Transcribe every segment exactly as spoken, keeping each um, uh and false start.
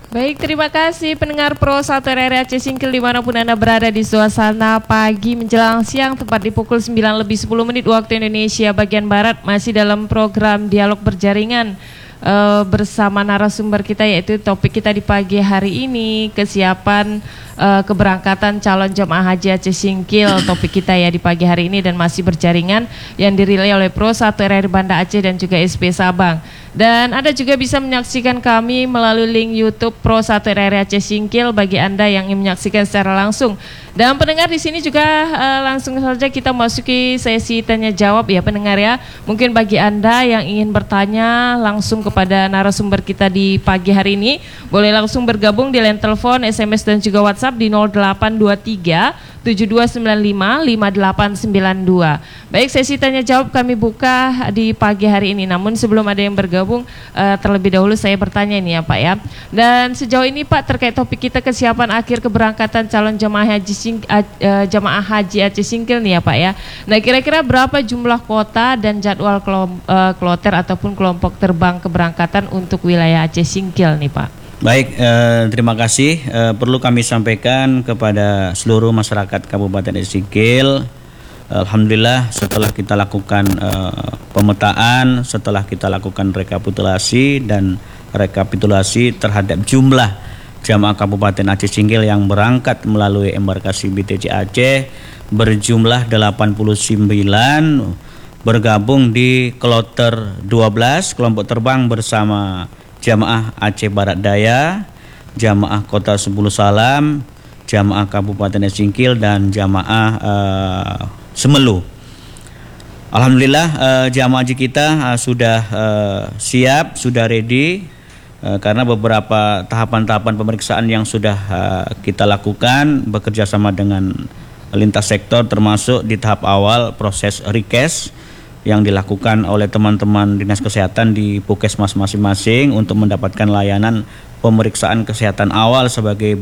Baik, terima kasih pendengar Pro satu R R I Aceh Singkil dimanapun Anda berada di suasana pagi menjelang siang tepat di pukul sembilan lebih sepuluh menit waktu Indonesia bagian Barat, masih dalam program Dialog Berjaringan uh, bersama narasumber kita, yaitu topik kita di pagi hari ini kesiapan uh, keberangkatan calon jemaah haji Aceh Singkil, topik kita ya di pagi hari ini, dan masih berjaringan yang dirilai oleh Pro satu R R I Banda Aceh dan juga S P Sabang. Dan Anda juga bisa menyaksikan kami melalui link YouTube Pro satu R R I Aceh Singkil bagi Anda yang ingin menyaksikan secara langsung. Dan pendengar di sini juga uh, langsung saja kita masuki sesi tanya jawab ya pendengar ya. Mungkin bagi Anda yang ingin bertanya langsung kepada narasumber kita di pagi hari ini, boleh langsung bergabung di line telepon, S M S dan juga WhatsApp di nol delapan dua tiga tujuh dua sembilan lima lima delapan sembilan dua. Baik, sesi tanya jawab kami buka di pagi hari ini. Namun sebelum ada yang bergabung, uh, terlebih dahulu saya bertanya ini ya Pak ya. Dan sejauh ini Pak, terkait topik kita kesiapan akhir keberangkatan calon jemaah haji sing, uh, jemaah haji Aceh Singkil nih ya Pak ya. Nah, kira-kira berapa jumlah kota dan jadwal kelom, uh, kloter ataupun kelompok terbang keberangkatan untuk wilayah Aceh Singkil nih Pak? Baik, eh, terima kasih. Eh, perlu kami sampaikan kepada seluruh masyarakat Kabupaten Aceh Singkil, alhamdulillah setelah kita lakukan eh, pemetaan, setelah kita lakukan rekapitulasi dan rekapitulasi terhadap jumlah jamaah Kabupaten Aceh Singkil yang berangkat melalui embarkasi B T C Aceh berjumlah delapan puluh sembilan, bergabung di kloter dua belas kelompok terbang bersama jamaah Aceh Barat Daya, jamaah Kota Sepuluh Salam, jamaah Kabupaten Aceh Singkil, dan jamaah uh, Semelu. Alhamdulillah uh, jamaah haji kita uh, sudah uh, siap, sudah ready, uh, karena beberapa tahapan-tahapan pemeriksaan yang sudah uh, kita lakukan bekerja sama dengan lintas sektor, termasuk di tahap awal proses request yang dilakukan oleh teman-teman Dinas Kesehatan di Puskesmas masing-masing untuk mendapatkan layanan pemeriksaan kesehatan awal sebagai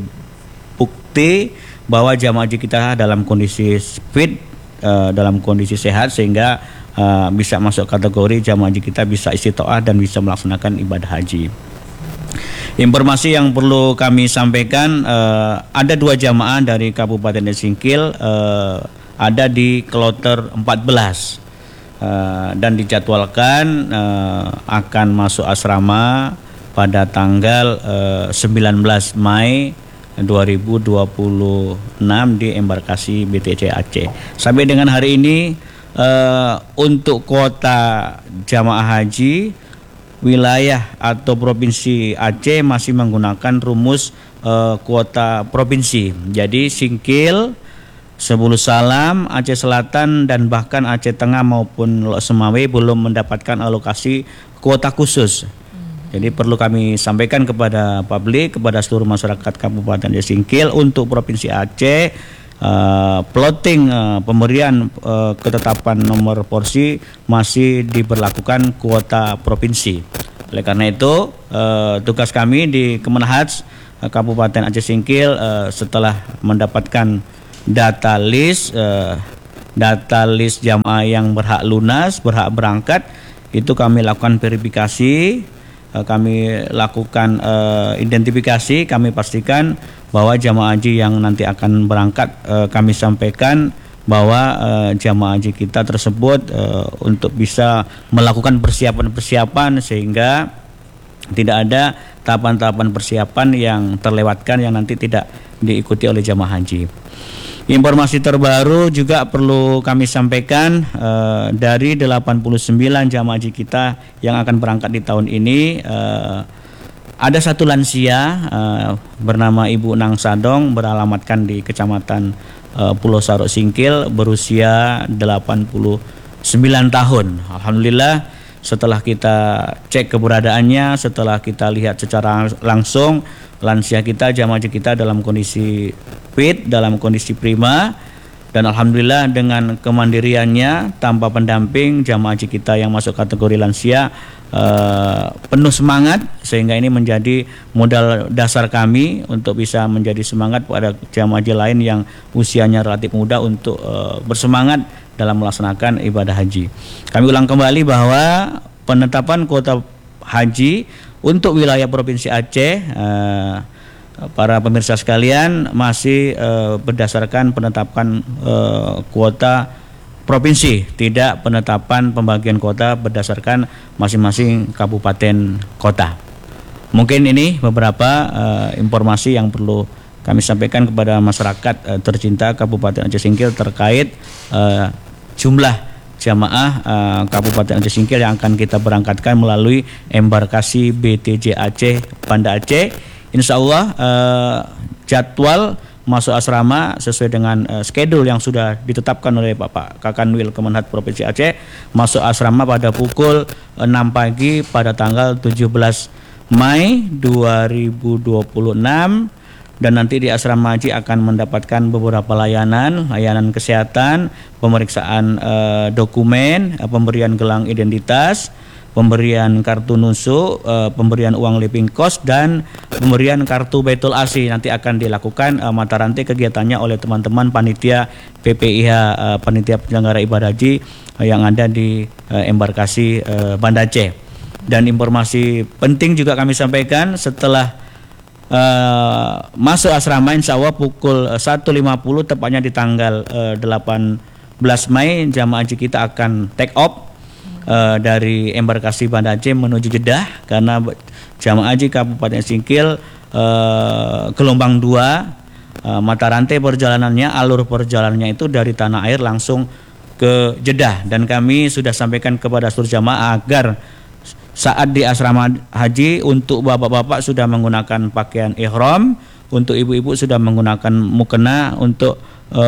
bukti bahwa jamaah haji kita dalam kondisi fit, uh, dalam kondisi sehat, sehingga uh, bisa masuk kategori jamaah haji kita bisa istiqoah dan bisa melaksanakan ibadah haji. Informasi yang perlu kami sampaikan, uh, ada dua jamaah dari Kabupaten Aceh Singkil uh, ada di kloter empat belas. Uh, dan dijadwalkan uh, akan masuk asrama pada tanggal uh, sembilan belas Mei dua ribu dua puluh enam di embarkasi B T C Aceh. Sampai dengan hari ini uh, untuk kuota jamaah haji wilayah atau provinsi Aceh masih menggunakan rumus uh, kuota provinsi. Jadi Singkil, Sepuluh Salam, Aceh Selatan, dan bahkan Aceh Tengah maupun Lok Semawe belum mendapatkan alokasi kuota khusus. Jadi perlu kami sampaikan kepada publik, kepada seluruh masyarakat Kabupaten Aceh Singkil, untuk Provinsi Aceh, uh, plotting uh, pemberian uh, ketetapan nomor porsi masih diberlakukan kuota provinsi. Oleh karena itu, uh, tugas kami di Kemenhaj uh, Kabupaten Aceh Singkil uh, setelah mendapatkan data list uh, data list jamaah yang berhak lunas, berhak berangkat, itu kami lakukan verifikasi, uh, kami lakukan uh, identifikasi, kami pastikan bahwa jamaah haji yang nanti akan berangkat, uh, kami sampaikan bahwa uh, jamaah haji kita tersebut uh, untuk bisa melakukan persiapan-persiapan sehingga tidak ada tahapan-tahapan persiapan yang terlewatkan yang nanti tidak diikuti oleh jamaah haji. Informasi terbaru juga perlu kami sampaikan, uh, dari delapan puluh sembilan jamaah haji kita yang akan berangkat di tahun ini, uh, ada satu lansia uh, bernama Ibu Nang Sadong, beralamatkan di Kecamatan uh, Pulau Sarok Singkil, berusia delapan puluh sembilan tahun. Alhamdulillah setelah kita cek keberadaannya, setelah kita lihat secara langsung, lansia kita, jamaah haji kita dalam kondisi fit, dalam kondisi prima, dan alhamdulillah dengan kemandiriannya tanpa pendamping, jamaah haji kita yang masuk kategori lansia uh, penuh semangat, sehingga ini menjadi modal dasar kami untuk bisa menjadi semangat pada jamaah haji lain yang usianya relatif muda untuk uh, bersemangat dalam melaksanakan ibadah haji. Kami ulang kembali bahwa penetapan kuota haji untuk wilayah Provinsi Aceh, eh, para pemirsa sekalian, masih eh, berdasarkan penetapan eh, kuota provinsi, tidak penetapan pembagian kuota berdasarkan masing-masing kabupaten kota. Mungkin ini beberapa uh, informasi yang perlu kami sampaikan kepada masyarakat uh, tercinta Kabupaten Aceh Singkil terkait uh, jumlah jamaah uh, Kabupaten Aceh Singkil yang akan kita berangkatkan melalui embarkasi B T J Aceh Banda Aceh. Insya Allah uh, jadwal masuk asrama sesuai dengan uh, schedule yang sudah ditetapkan oleh Bapak Kakanwil Kemenhad Provinsi Aceh, masuk asrama pada pukul enam pagi pada tanggal tujuh belas Mei dua ribu dua puluh enam, dan nanti di asrama haji akan mendapatkan beberapa layanan, layanan kesehatan, pemeriksaan uh, dokumen, uh, pemberian gelang identitas, pemberian kartu nusuk, uh, pemberian uang living cost, dan pemberian kartu Baitul Asi. Nanti akan dilakukan uh, mata rantai kegiatannya oleh teman-teman panitia P P I H, uh, panitia penyelenggara ibadah haji uh, yang ada di uh, embarkasi uh, Banda Aceh. Dan informasi penting juga kami sampaikan, setelah uh, masuk asrama insya Allah pukul satu lima puluh tepatnya di tanggal uh, delapan belas Mei, jamaah haji kita akan take off uh, dari embarkasi Banda Aceh menuju Jeddah, karena jamaah haji Kabupaten Singkil uh, gelombang dua, uh, mata rantai perjalanannya, alur perjalanannya itu dari tanah air langsung ke Jeddah. Dan kami sudah sampaikan kepada seluruh jamaah agar saat di asrama haji, untuk bapak-bapak sudah menggunakan pakaian ihram, untuk ibu-ibu sudah menggunakan mukena untuk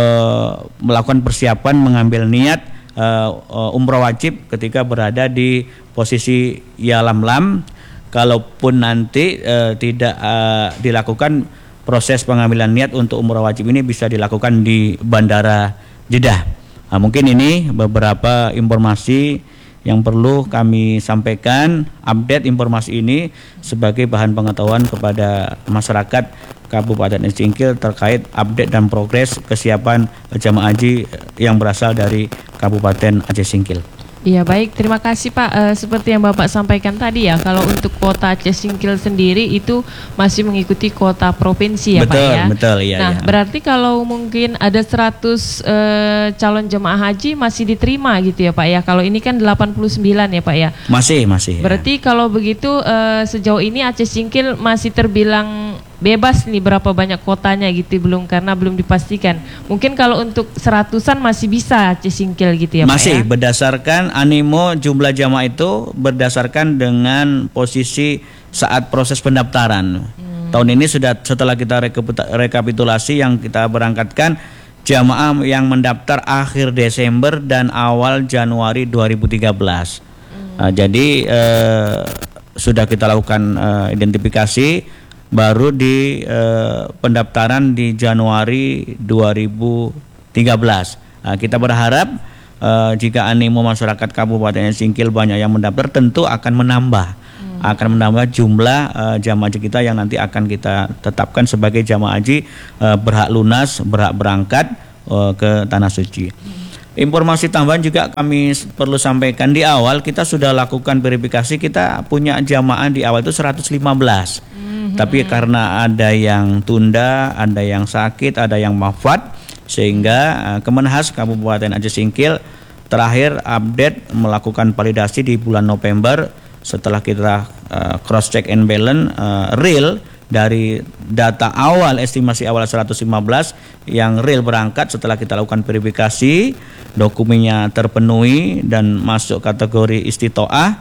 uh, melakukan persiapan mengambil niat uh, uh, umroh wajib ketika berada di posisi ya lam-lam. Kalaupun nanti uh, tidak uh, dilakukan proses pengambilan niat untuk umroh wajib, ini bisa dilakukan di Bandara Jeddah. Nah, mungkin ini beberapa informasi yang perlu kami sampaikan, update informasi ini sebagai bahan pengetahuan kepada masyarakat Kabupaten Aceh Singkil terkait update dan progres kesiapan jamaah haji yang berasal dari Kabupaten Aceh Singkil. Iya, baik, terima kasih Pak. E, seperti yang Bapak sampaikan tadi ya, kalau untuk kota Aceh Singkil sendiri itu masih mengikuti kota provinsi ya, betul, Pak ya. Betul, iya. Nah, iya. berarti kalau mungkin ada seratus e, calon jemaah haji masih diterima gitu ya Pak ya. Kalau ini kan delapan puluh sembilan ya Pak ya. Masih, masih. Berarti ya, kalau begitu e, sejauh ini Aceh Singkil masih terbilang bebas nih berapa banyak kotanya gitu, belum, karena belum dipastikan. Mungkin kalau untuk seratusan masih bisa Aceh Singkil gitu ya Pak. Masih ya? Berdasarkan animo jumlah jamaah itu berdasarkan dengan posisi saat proses pendaftaran. Hmm. Tahun ini sudah, setelah kita rekapitulasi yang kita berangkatkan, jamaah yang mendaftar akhir Desember dan awal Januari dua ribu tiga belas. Hmm. Nah, jadi eh, sudah kita lakukan eh, identifikasi. Baru di eh, pendaftaran di Januari dua ribu tiga belas. Nah, kita berharap eh, jika animo masyarakat Kabupaten Singkil banyak yang mendaftar, tentu akan menambah, hmm. akan menambah jumlah eh, jamaah haji kita yang nanti akan kita tetapkan sebagai jamaah haji eh, berhak lunas, berhak berangkat eh, ke Tanah Suci. Hmm. Informasi tambahan juga kami perlu sampaikan, di awal kita sudah lakukan verifikasi, kita punya jamaah di awal itu seratus lima belas. Mm-hmm. Tapi karena ada yang tunda, ada yang sakit, ada yang wafat, sehingga uh, Kemenhas Kabupaten Aceh Singkil terakhir update melakukan validasi di bulan November. Setelah kita uh, cross check and balance uh, real dari data awal, estimasi awal seratus lima belas yang real berangkat, setelah kita lakukan verifikasi, dokumennya terpenuhi dan masuk kategori istitoah,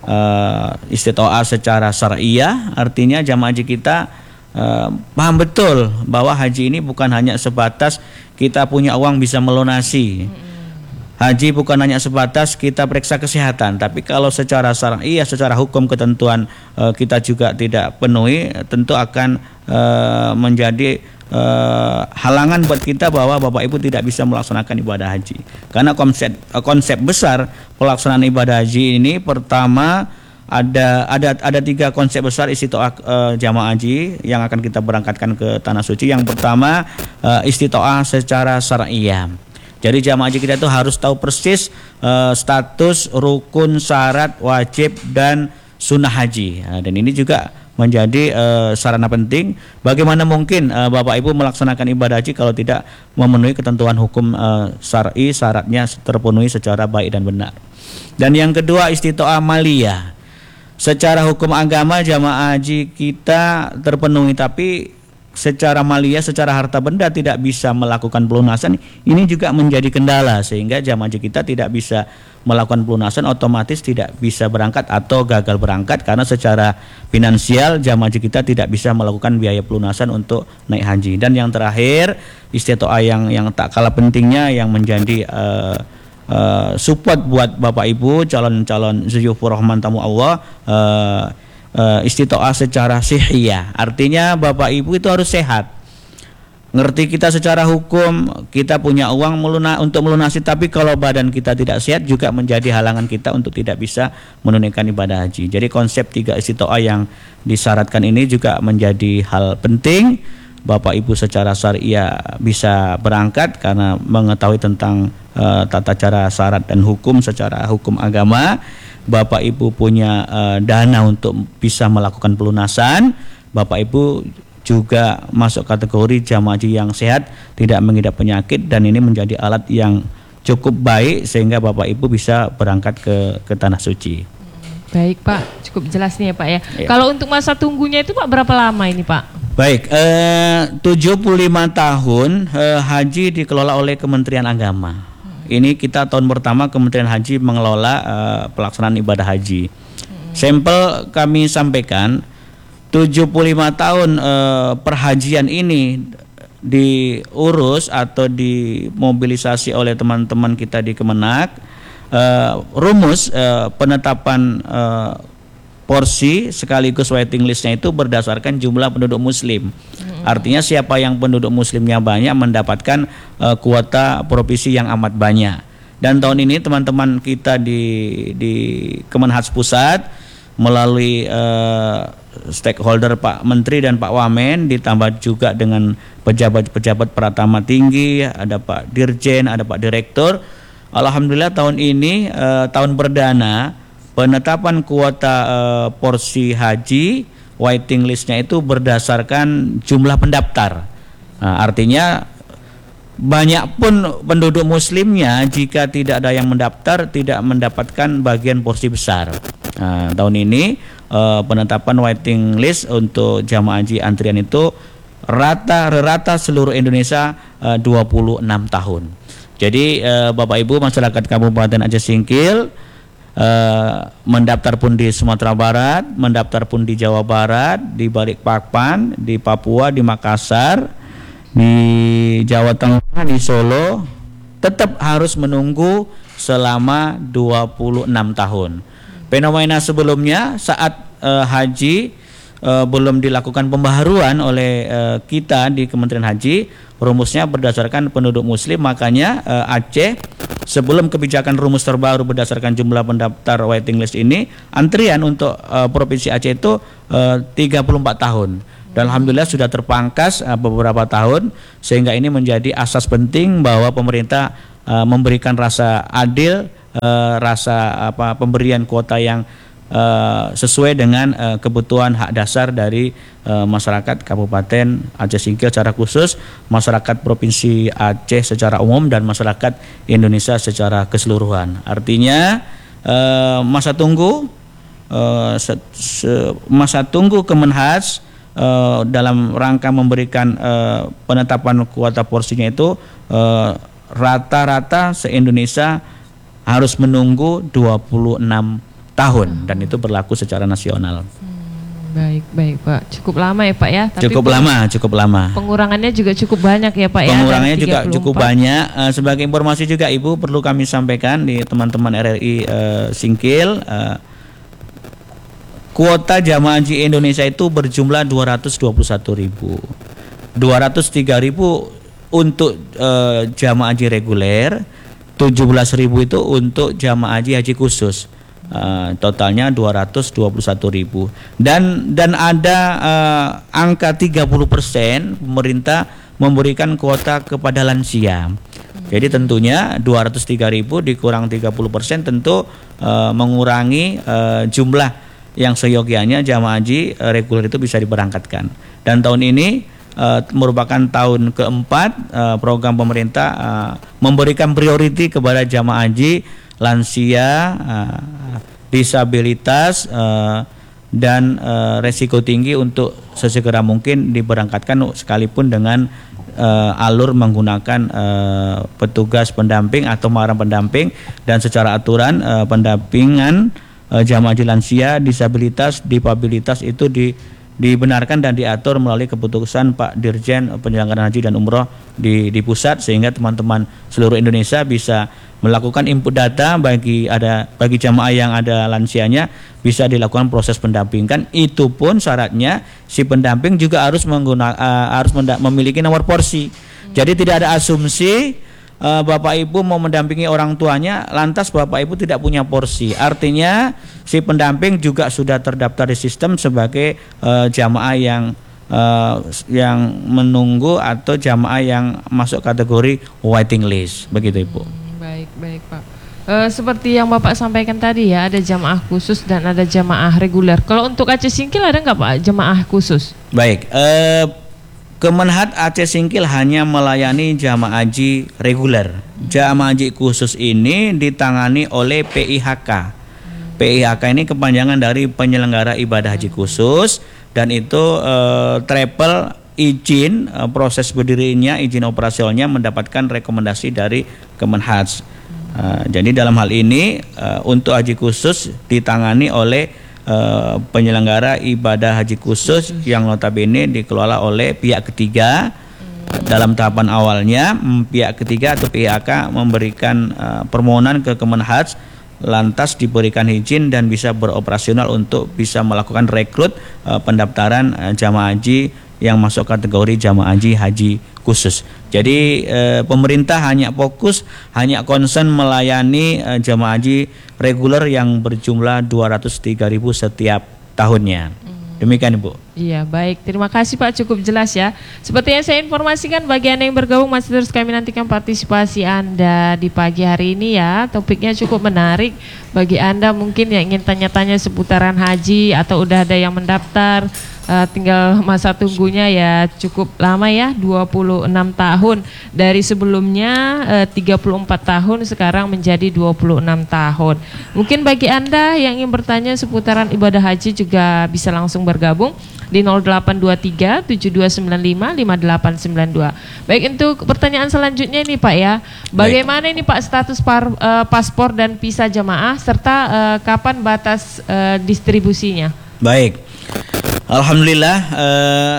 uh, istitoah secara syariah, artinya jamaah haji kita uh, paham betul bahwa haji ini bukan hanya sebatas kita punya uang bisa melunasi. Haji bukan hanya sebatas kita periksa kesehatan, tapi kalau secara syariah, secara hukum ketentuan e, kita juga tidak penuhi, tentu akan e, menjadi e, halangan buat kita bahwa Bapak Ibu tidak bisa melaksanakan ibadah haji. Karena konsep konsep besar pelaksanaan ibadah haji ini, pertama ada ada ada tiga konsep besar istitoah e, jamaah haji yang akan kita berangkatkan ke Tanah Suci. Yang pertama e, istitoah secara syariah. Jadi jamaah haji kita itu harus tahu persis uh, status, rukun, syarat, wajib, dan sunnah haji. Nah, dan ini juga menjadi uh, sarana penting. Bagaimana mungkin uh, Bapak Ibu melaksanakan ibadah haji kalau tidak memenuhi ketentuan hukum uh, syar'i, syaratnya terpenuhi secara baik dan benar. Dan yang kedua, istitoah maliyah. Secara hukum agama jamaah haji kita terpenuhi, tapi secara maliyah, secara harta benda tidak bisa melakukan pelunasan. Ini juga menjadi kendala sehingga jamaah haji kita tidak bisa melakukan pelunasan, otomatis tidak bisa berangkat atau gagal berangkat karena secara finansial jamaah haji kita tidak bisa melakukan biaya pelunasan untuk naik haji. Dan yang terakhir, istitoah yang yang tak kalah pentingnya yang menjadi uh, uh, support buat Bapak Ibu calon-calon zuyufur rahman tamu Allah, uh, uh, istitoah secara sihiyah. Artinya Bapak Ibu itu harus sehat. Ngerti kita secara hukum, kita punya uang meluna, untuk melunasi, tapi kalau badan kita tidak sehat juga menjadi halangan kita untuk tidak bisa menunaikan ibadah haji. Jadi konsep tiga istitoah yang disyaratkan ini juga menjadi hal penting. Bapak Ibu secara syariah bisa berangkat karena mengetahui tentang uh, tata cara syarat dan hukum secara hukum agama. Bapak Ibu punya uh, dana untuk bisa melakukan pelunasan. Bapak Ibu juga masuk kategori jamaah haji yang sehat, tidak mengidap penyakit, dan ini menjadi alat yang cukup baik sehingga Bapak Ibu bisa berangkat ke ke tanah suci. Baik Pak, cukup jelas nih ya Pak ya. Ya. Kalau untuk masa tunggunya itu Pak berapa lama ini Pak? Baik, eh, tujuh puluh lima tahun eh, haji dikelola oleh Kementerian Agama. Hmm. Ini kita tahun pertama Kementerian Haji mengelola eh, pelaksanaan ibadah haji. Hmm. Sampel kami sampaikan, tujuh puluh lima tahun eh, perhajian ini diurus atau dimobilisasi oleh teman-teman kita di Kemenak. Eh, rumus eh, penetapan eh, porsi sekaligus waiting listnya itu berdasarkan jumlah penduduk muslim. Artinya siapa yang penduduk muslimnya banyak mendapatkan eh, kuota provinsi yang amat banyak. Dan tahun ini teman-teman kita di di Kemenhaj Pusat melalui eh, stakeholder Pak Menteri dan Pak Wamen, ditambah juga dengan pejabat-pejabat pratama tinggi, ada Pak Dirjen, ada Pak Direktur. Alhamdulillah tahun ini eh, tahun perdana penetapan kuota eh, porsi haji waiting listnya itu berdasarkan jumlah pendaftar. Nah, artinya banyak pun penduduk muslimnya, jika tidak ada yang mendaftar tidak mendapatkan bagian porsi besar. Nah, tahun ini uh, penetapan waiting list untuk jamaah haji antrian itu rata-rata seluruh Indonesia uh, dua puluh enam tahun. Jadi uh, Bapak Ibu masyarakat Kabupaten Aceh Singkil uh, mendaftar pun di Sumatera Barat, mendaftar pun di Jawa Barat, di Balikpapan, di Papua, di Makassar, di Jawa Tengah, di Solo, tetap harus menunggu selama dua puluh enam tahun. Fenomena sebelumnya saat uh, haji uh, belum dilakukan pembaharuan oleh uh, kita di Kementerian Haji, rumusnya berdasarkan penduduk muslim, makanya uh, Aceh sebelum kebijakan rumus terbaru berdasarkan jumlah pendaftar waiting list ini, antrian untuk uh, Provinsi Aceh itu uh, tiga puluh empat tahun. Dan alhamdulillah sudah terpangkas uh, beberapa tahun, sehingga ini menjadi asas penting bahwa pemerintah uh, memberikan rasa adil, Uh, rasa apa pemberian kuota yang uh, sesuai dengan uh, kebutuhan hak dasar dari uh, masyarakat Kabupaten Aceh Singkil secara khusus, masyarakat Provinsi Aceh secara umum, dan masyarakat Indonesia secara keseluruhan. Artinya uh, masa tunggu uh, se se masa tunggu Kemenhaj uh, dalam rangka memberikan uh, penetapan kuota porsinya itu rata-rata uh, se-Indonesia harus menunggu dua puluh enam tahun, dan itu berlaku secara nasional. Hmm, baik, baik Pak. Cukup lama ya Pak ya? Tapi cukup lama, cukup lama. Pengurangannya juga cukup banyak ya Pak ya? Pengurangannya juga cukup banyak. Uh, sebagai informasi juga Ibu, perlu kami sampaikan di teman-teman R R I uh, Singkil, uh, kuota jamaah haji Indonesia itu berjumlah dua ratus dua puluh satu ribu. dua ratus tiga ribu untuk uh, jamaah haji reguler, tujuh belas ribu itu untuk jamaah haji haji khusus. Uh, totalnya dua ratus dua puluh satu ribu. Dan dan ada uh, angka tiga puluh persen pemerintah memberikan kuota kepada lansia. Jadi tentunya dua ratus tiga ribu dikurang tiga puluh persen tentu uh, mengurangi uh, jumlah yang seyogianya jamaah haji uh, reguler itu bisa diberangkatkan. Dan tahun ini uh, merupakan tahun keempat uh, program pemerintah uh, memberikan prioriti kepada jamaah haji lansia, uh, disabilitas, uh, dan uh, resiko tinggi untuk sesegera mungkin diberangkatkan sekalipun dengan uh, alur menggunakan uh, petugas pendamping atau marang pendamping, dan secara aturan uh, pendampingan uh, jamaah haji lansia, disabilitas, difabilitas itu di dibenarkan dan diatur melalui keputusan Pak Dirjen Penyelenggaraan Haji dan Umroh di, di pusat, sehingga teman-teman seluruh Indonesia bisa melakukan input data bagi ada bagi jamaah yang ada lansianya, bisa dilakukan proses pendampingan. Itu pun syaratnya si pendamping juga harus menggunakan uh, harus memiliki nomor porsi. Jadi tidak ada asumsi uh, Bapak Ibu mau mendampingi orang tuanya lantas Bapak Ibu tidak punya porsi. Artinya si pendamping juga sudah terdaftar di sistem sebagai uh, jamaah yang uh, yang menunggu atau jamaah yang masuk kategori waiting list, begitu Ibu. Baik, baik Pak. E, seperti yang Bapak sampaikan tadi ya, ada jamaah khusus dan ada jamaah reguler. Kalau untuk Aceh Singkil ada nggak Pak jamaah khusus? Baik, e, Kemenhad Aceh Singkil hanya melayani jamaah haji reguler. Jamaah haji khusus ini ditangani oleh P I H K. P I H K ini kepanjangan dari penyelenggara ibadah haji khusus, dan itu e, travel izin uh, proses berdirinya, izin operasionalnya mendapatkan rekomendasi dari Kemenhaj. Uh, jadi dalam hal ini uh, untuk haji khusus ditangani oleh uh, penyelenggara ibadah haji khusus yang notabene dikelola oleh pihak ketiga. Dalam tahapan awalnya pihak ketiga atau P I H K memberikan uh, permohonan ke Kemenhaj, lantas diberikan izin dan bisa beroperasional untuk bisa melakukan rekrut uh, pendaftaran uh, jamaah haji yang masuk kategori jamaah haji haji khusus. Jadi eh, pemerintah hanya fokus, hanya concern melayani eh, jamaah haji reguler yang berjumlah dua ratus tiga ribu setiap tahunnya. Demikian Ibu. Iya, baik. Terima kasih Pak, cukup jelas ya. Seperti yang saya informasikan, bagi Anda yang bergabung masih terus kami nantikan partisipasi Anda di pagi hari ini ya. Topiknya cukup menarik. Bagi Anda mungkin yang ingin tanya-tanya seputaran haji atau udah ada yang mendaftar, uh, tinggal masa tunggunya ya cukup lama ya, dua puluh enam tahun. Dari sebelumnya uh, tiga puluh empat tahun sekarang menjadi dua puluh enam tahun. Mungkin bagi Anda yang ingin bertanya seputaran ibadah haji juga bisa langsung bergabung di nol delapan dua tiga tujuh dua sembilan lima lima delapan sembilan dua. Baik, untuk pertanyaan selanjutnya ini Pak ya, bagaimana Baik. ini Pak status par, uh, paspor dan visa jamaah serta uh, kapan batas uh, distribusinya? Baik, alhamdulillah uh,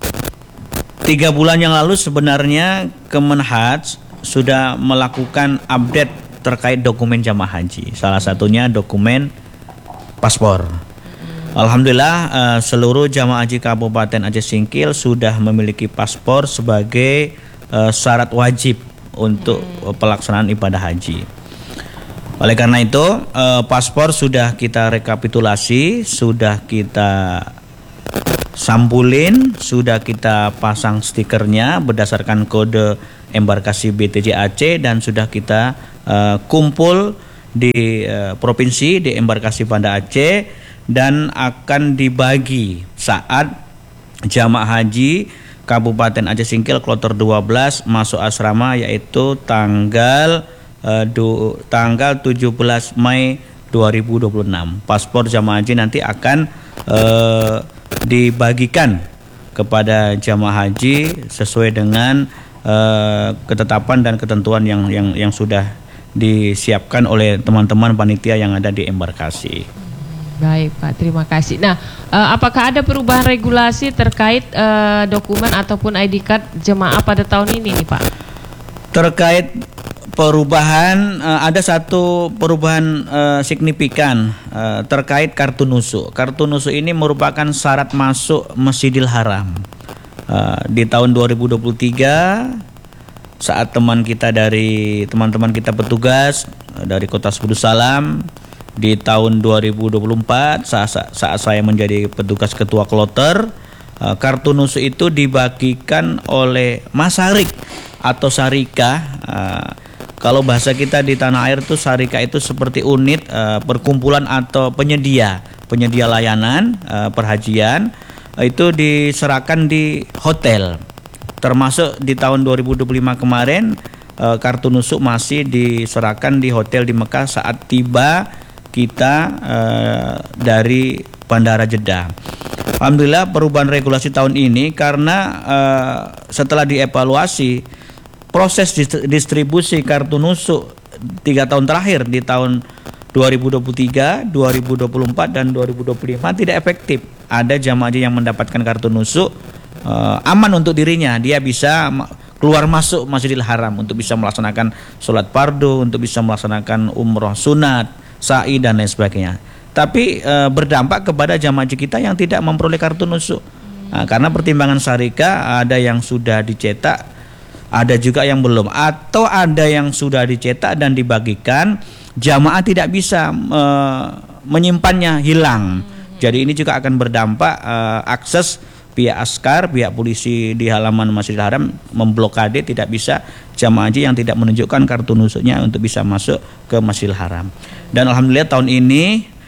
tiga bulan yang lalu sebenarnya Kemenhaj sudah melakukan update terkait dokumen jamaah haji. Salah satunya dokumen paspor. Alhamdulillah uh, seluruh jamaah haji Kabupaten Aceh Singkil sudah memiliki paspor sebagai uh, syarat wajib untuk hmm. pelaksanaan ibadah haji. Oleh karena itu uh, paspor sudah kita rekapitulasi, sudah kita sampulin, sudah kita pasang stikernya berdasarkan kode embarkasi B T J Aceh, dan sudah kita uh, kumpul di uh, provinsi di embarkasi Banda Aceh, dan akan dibagi saat jamaah haji Kabupaten Aceh Singkil kloter dua belas masuk asrama, yaitu tanggal uh, du, tanggal tujuh belas Mei dua ribu dua puluh enam. Paspor jamaah haji nanti akan uh, dibagikan kepada jamaah haji sesuai dengan uh, ketetapan dan ketentuan yang yang yang sudah disiapkan oleh teman-teman panitia yang ada di embarkasi. Baik Pak, terima kasih. Nah, uh, apakah ada perubahan regulasi terkait uh, dokumen ataupun I D card jemaah pada tahun ini nih Pak? Terkait perubahan, uh, ada satu perubahan uh, signifikan uh, terkait kartu nusuk. Kartu nusuk ini merupakan syarat masuk Masjidil Haram. Uh, di tahun dua ribu dua puluh tiga, saat teman kita dari teman-teman kita petugas uh, dari Kota Sebudus Salam, di tahun dua ribu dua puluh empat saat, saat saya menjadi petugas ketua kloter, uh, kartu nusuk itu dibagikan oleh Masarik atau Sarika. Uh, kalau bahasa kita di tanah air tuh Sarika itu seperti unit uh, perkumpulan atau penyedia penyedia layanan uh, perhajian uh, itu diserahkan di hotel. Termasuk di tahun dua ribu dua puluh lima kemarin uh, kartu nusuk masih diserahkan di hotel di Mekah saat tiba kita uh, dari Bandara Jeddah. Alhamdulillah perubahan regulasi tahun ini karena uh, setelah dievaluasi proses distribusi kartu nusuk tiga tahun terakhir di tahun dua ribu dua puluh tiga, dua ribu dua puluh empat dan dua ribu dua puluh lima tidak efektif. Ada jamaah haji yang mendapatkan kartu nusuk uh, aman untuk dirinya, dia bisa keluar masuk Masjidil Haram untuk bisa melaksanakan sholat fardu, untuk bisa melaksanakan umroh sunat, sa'i dan lain sebagainya. Tapi e, berdampak kepada jamaah haji kita yang tidak memperoleh kartu nusuk. Nah, karena pertimbangan syariah ada yang sudah dicetak, ada juga yang belum, atau ada yang sudah dicetak dan dibagikan, jamaah tidak bisa e, menyimpannya, hilang. Jadi ini juga akan berdampak e, akses pihak askar, pihak polisi di halaman Masjidil Haram memblokade, tidak bisa jamaah haji yang tidak menunjukkan kartu nusuknya untuk bisa masuk ke Masjidil Haram. Dan alhamdulillah tahun ini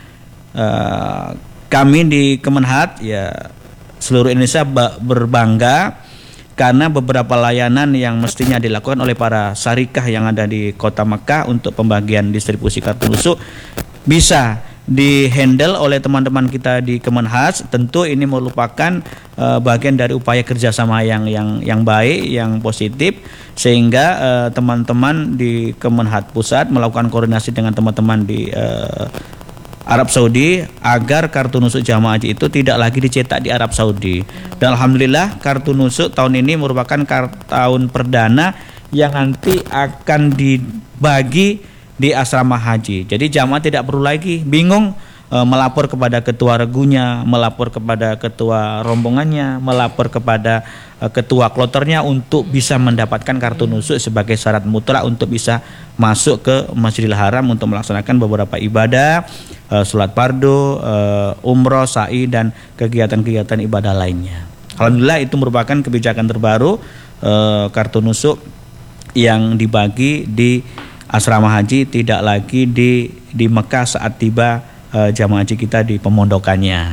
Uh, kami di Kemenhat ya seluruh Indonesia berbangga karena beberapa layanan yang mestinya dilakukan oleh para syarikah yang ada di Kota Mekah untuk pembagian distribusi kartu nusuk bisa dihandle oleh teman-teman kita di Kemenhat. Tentu ini merupakan uh, bagian dari upaya kerjasama yang yang yang baik, yang positif, sehingga uh, teman-teman di Kemenhat Pusat melakukan koordinasi dengan teman-teman di uh, Arab Saudi agar kartu nusuk jamaah haji itu tidak lagi dicetak di Arab Saudi. Dan alhamdulillah kartu nusuk tahun ini merupakan tahun perdana yang nanti akan dibagi di asrama haji. Jadi jamaah tidak perlu lagi bingung e, melapor kepada ketua regunya, melapor kepada ketua rombongannya, melapor kepada e, ketua kloternya untuk bisa mendapatkan kartu nusuk sebagai syarat mutlak untuk bisa masuk ke Masjidil Haram untuk melaksanakan beberapa ibadah, e, sholat fardu, e, umroh, sa'i dan kegiatan-kegiatan ibadah lainnya. Alhamdulillah itu merupakan kebijakan terbaru e, kartu nusuk yang dibagi di asrama haji, tidak lagi di di Mekah saat tiba e, jamaah haji kita di pemondokannya.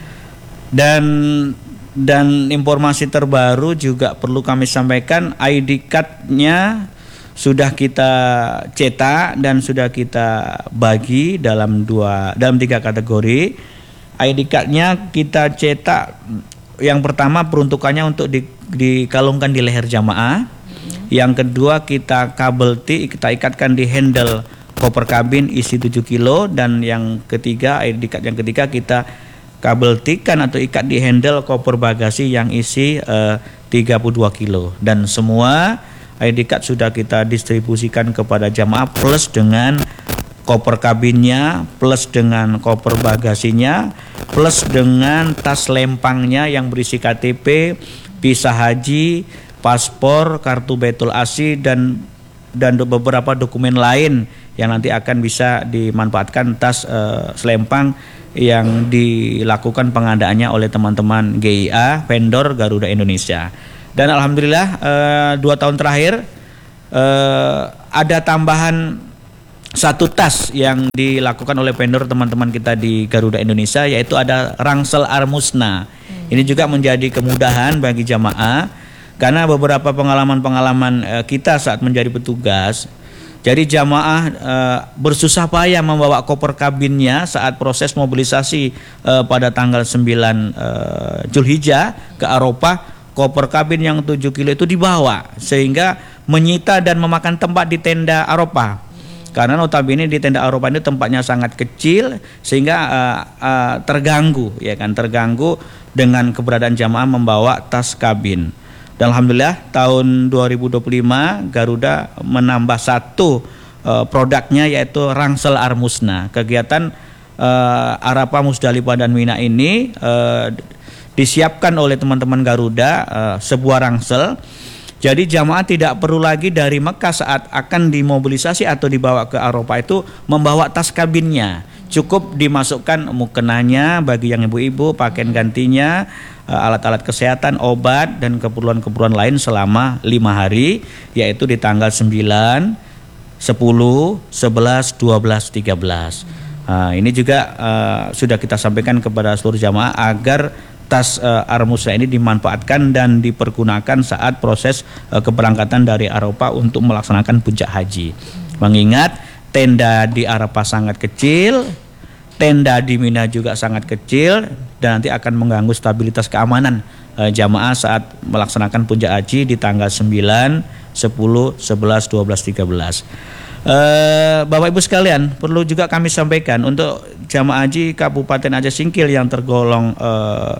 Dan dan informasi terbaru juga perlu kami sampaikan, I D card-nya sudah kita cetak dan sudah kita bagi dalam dua dalam tiga kategori. I D card-nya kita cetak, yang pertama peruntukannya untuk di, dikalungkan di leher jamaah. Yang kedua kita kabel T, kita ikatkan di handle koper kabin isi tujuh kilo. Dan yang ketiga, I D card yang ketiga kita kabel T-kan atau ikat di handle koper bagasi yang isi uh, tiga puluh dua kilo. Dan semua I D card sudah kita distribusikan kepada jamaah plus dengan koper kabinnya, plus dengan koper bagasinya, plus dengan tas lempangnya yang berisi K T P, visa haji, paspor, kartu Baitul Asi dan dan beberapa dokumen lain yang nanti akan bisa dimanfaatkan tas uh, selempang yang dilakukan pengadaannya oleh teman-teman G I A, vendor Garuda Indonesia. Dan alhamdulillah uh, dua tahun terakhir uh, ada tambahan satu tas yang dilakukan oleh vendor teman-teman kita di Garuda Indonesia, yaitu ada rangsel Armusna. Ini juga menjadi kemudahan bagi jamaah karena beberapa pengalaman-pengalaman e, kita saat menjadi petugas. Jadi jamaah e, bersusah payah membawa koper kabinnya saat proses mobilisasi e, pada tanggal sembilan e, Zulhijjah ke Arafah. Koper kabin yang tujuh kilo itu dibawa sehingga menyita dan memakan tempat di tenda Arafah. Karena notabene di tenda Arafah ini tempatnya sangat kecil sehingga uh, uh, terganggu, ya kan, terganggu dengan keberadaan jamaah membawa tas kabin. Dan alhamdulillah tahun dua ribu dua puluh lima Garuda menambah satu uh, produknya, yaitu rangsel Armusna. Kegiatan uh, Arafah, Musdalifah dan Mina ini uh, disiapkan oleh teman-teman Garuda uh, sebuah rangsel. Jadi jamaah tidak perlu lagi dari Mekah saat akan dimobilisasi atau dibawa ke Arafah itu membawa tas kabinnya. Cukup dimasukkan mukenanya bagi yang ibu-ibu, pakaian gantinya, alat-alat kesehatan, obat dan keperluan-keperluan lain selama lima hari, yaitu di tanggal sembilan, sepuluh, sebelas, dua belas, tiga belas. Uh, ini juga uh, sudah kita sampaikan kepada seluruh jamaah agar tas uh, Armusna ini dimanfaatkan dan dipergunakan saat proses uh, keberangkatan dari Arafah untuk melaksanakan puncak haji. Mengingat tenda di Arafah sangat kecil, tenda di Mina juga sangat kecil, dan nanti akan mengganggu stabilitas keamanan uh, jamaah saat melaksanakan puncak haji di tanggal sembilan, sepuluh, sebelas, dua belas, tiga belas. Uh, Bapak Ibu sekalian, perlu juga kami sampaikan untuk jamaah haji Kabupaten Aceh Singkil yang tergolong uh,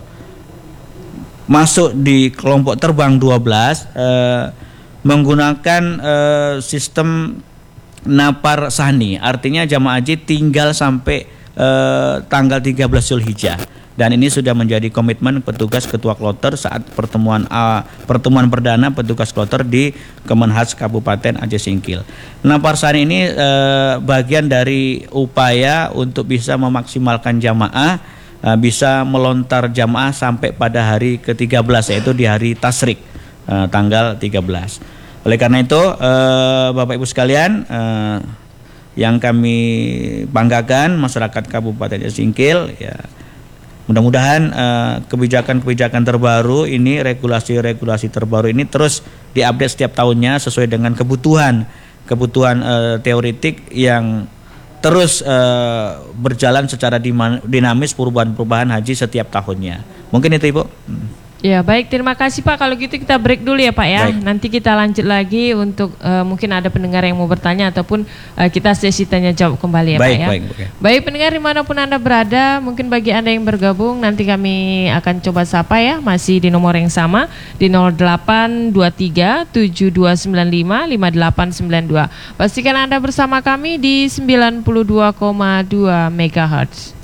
masuk di kelompok terbang dua belas uh, menggunakan uh, sistem Napar Sani. Artinya jamaah haji tinggal sampai uh, tanggal tiga belas Zulhijjah. Dan ini sudah menjadi komitmen petugas Ketua Kloter saat pertemuan uh, pertemuan perdana petugas Kloter di Kemenhas Kabupaten Aceh Singkil. Napar Sani ini uh, bagian dari upaya untuk bisa memaksimalkan jamaah, uh, bisa melontar jamaah sampai pada hari ke tiga belas, yaitu di hari Tasyrik, uh, tanggal tiga belas. Oleh karena itu, uh, Bapak Ibu sekalian, uh, yang kami banggakan masyarakat Kabupaten Aceh Singkil, ya, mudah-mudahan uh, kebijakan-kebijakan terbaru ini, regulasi-regulasi terbaru ini terus diupdate setiap tahunnya sesuai dengan kebutuhan kebutuhan uh, teoretik yang terus uh, berjalan secara dinamis, perubahan-perubahan haji setiap tahunnya. Mungkin itu, Ibu. Hmm. Ya, baik, terima kasih Pak. Kalau gitu kita break dulu ya Pak ya. Baik. Nanti kita lanjut lagi untuk uh, mungkin ada pendengar yang mau bertanya ataupun uh, kita sesi tanya jawab kembali ya baik, Pak ya. Baik, baik. Baik pendengar dimanapun Anda berada, mungkin bagi Anda yang bergabung nanti kami akan coba sapa ya, masih di nomor yang sama di nol delapan dua tiga tujuh dua sembilan lima lima delapan sembilan dua. Pastikan Anda bersama kami di sembilan puluh dua koma dua megahertz.